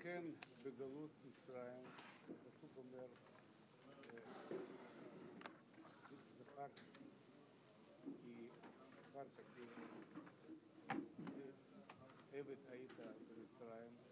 לכן בגלות מצרים, הפסוק אומר, זכר כי עבד היית במצרים,